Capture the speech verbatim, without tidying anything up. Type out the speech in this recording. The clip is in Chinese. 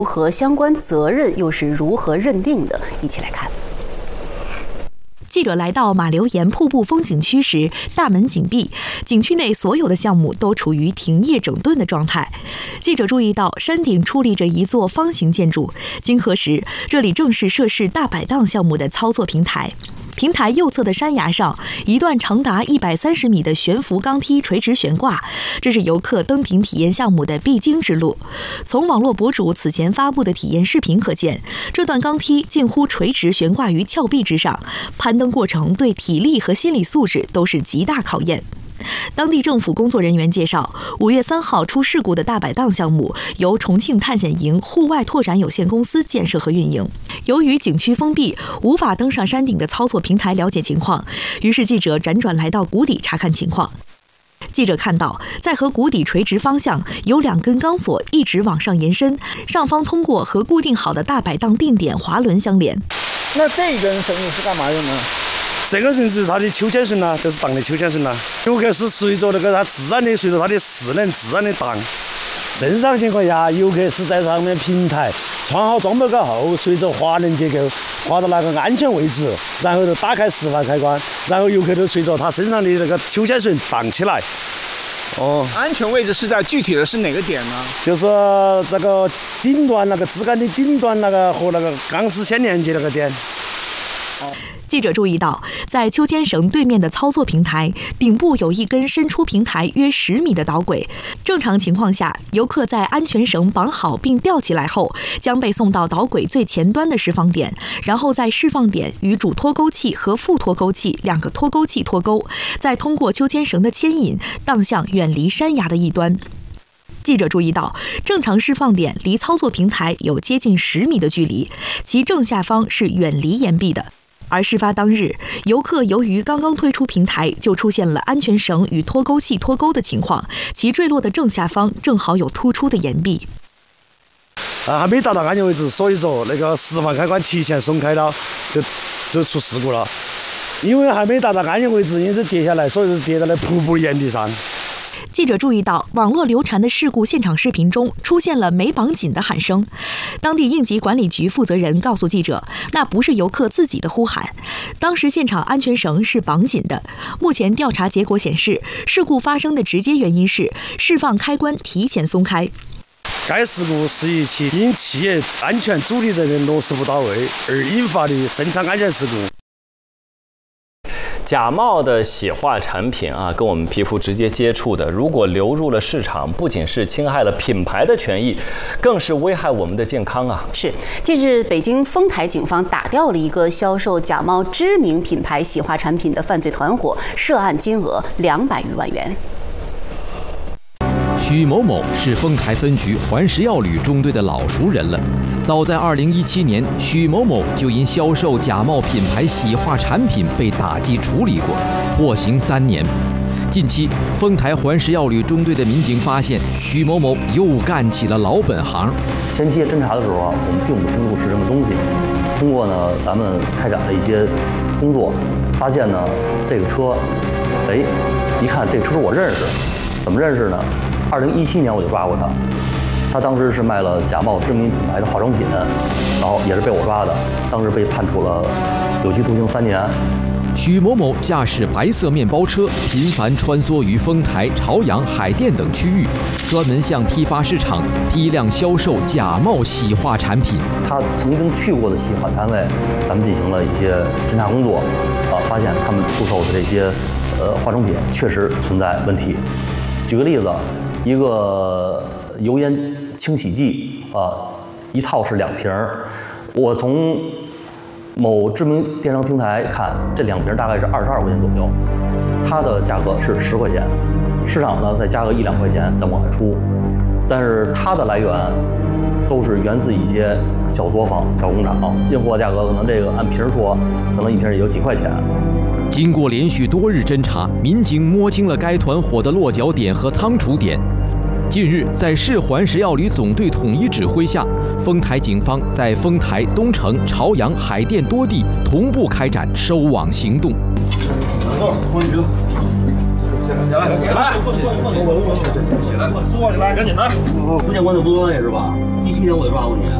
和相关责任又是如何认定的？一起来看。 记者来到马留岩瀑布风景区时，大门紧闭，景区内所有的项目都处于停业整顿的状态。记者注意到，山顶矗立着一座方形建筑，经核实，这里正是涉事大摆档项目的操作平台。平台右侧的山崖上，一段长达一百三十米的悬浮钢梯垂直悬挂，这是游客登顶体验项目的必经之路。从网络博主此前发布的体验视频可见，这段钢梯近乎垂直悬挂于峭壁之上，攀登过程对体力和心理素质都是极大考验。当地政府工作人员介绍，五月三号出事故的大摆档项目由重庆探险营户外拓展有限公司建设和运营。由于景区封闭，无法登上山顶的操作平台了解情况，于是记者辗转来到谷底查看情况。记者看到，在和谷底垂直方向有两根钢索一直往上延伸，上方通过和固定好的大摆档定点滑轮相连。 那这根绳子是干嘛用的？ 这根绳是它的秋千绳啦，就是荡的秋千绳啦。游客是随着那个它自然的，随着它的势能自然的荡。正常情况下，游客是在上面平台穿好装备过后，随着滑轮结构滑到那个安全位置，然后就打开释放开关，然后游客就随着他身上的那个秋千绳荡起来。 哦，安全位置是在具体的是哪个点呢？ 就是这个顶端那个支杆的顶端那个和那个钢丝相连接那个点。 哦。记者注意到，在秋千绳对面的操作平台顶部有一根伸出平台约十米的导轨。正常情况下，游客在安全绳绑好并吊起来后，将被送到导轨最前端的释放点，然后在释放点与主脱钩器和副脱钩器两个脱钩器脱钩，再通过秋千绳的牵引荡向远离山崖的一端。记者注意到，正常释放点离操作平台有接近十米的距离，其正下方是远离岩壁的。而事发当日，游客由于刚刚退出平台，就出现了安全绳与脱钩器脱钩的情况，其坠落的正下方正好有突出的岩壁。 啊，还没达到安全位置，所以说那个释放开关提前松开了，就就出事故了。因为还没达到安全位置，因此跌下来，所以就跌在了瀑布岩壁上。 记者注意到，网络流传的事故现场视频中出现了没绑紧的喊声。当地应急管理局负责人告诉记者，那不是游客自己的呼喊，当时现场安全绳是绑紧的。目前调查结果显示，事故发生的直接原因是释放开关提前松开。 该事故是一起因企业安全主体责任落实不到位而引发的生产安全事故。 假冒的洗化产品啊，跟我们皮肤直接接触的，如果流入了市场，不仅是侵害了品牌的权益，更是危害我们的健康啊！ 是，近日北京丰台警方打掉了一个销售假冒知名品牌洗化产品的犯罪团伙，涉案金额两百余万元。 许某某是丰台分局环食药旅中队的老熟人了。早在二零一七年，许某某就因销售假冒品牌洗化产品被打击处理过，获刑三年。近期，丰台环食药旅中队的民警发现，许某某又干起了老本行。 前期侦查的时候啊，我们并不清楚是什么东西。通过呢，咱们开展了一些工作，发现呢，这个车，哎，一看这个车我认识，怎么认识呢？二零一七年我就抓过他，他当时是卖了假冒知名品牌的化妆品，然后也是被我抓的，当时被判处了有期徒刑三年。 许某某驾驶白色面包车，频繁穿梭于丰台、朝阳、海淀等区域，专门向批发市场批量销售假冒洗化产品。 他曾经去过的洗化单位，咱们进行了一些侦查工作，啊，发现他们出售的这些呃化妆品确实存在问题。举个例子。一个油烟清洗剂啊，一套是两瓶儿。我从某知名电商平台看，这两瓶大概是二十二块钱左右，它的价格是十块钱，市场呢再加个一两块钱再往外出，但是它的来源都是源自一些小作坊、小工厂，进货价格可能这个按瓶说，可能一瓶也就几块钱。 经过连续多日侦查，民警摸清了该团伙的落脚点和仓储点。近日，在市环食药旅总队统一指挥下，丰台警方在丰台、东城、朝阳、海淀多地同步开展收网行动。 起来，起来，起来，坐起来，赶紧的。 福建关的不专业是吧？一起年我就抓过你。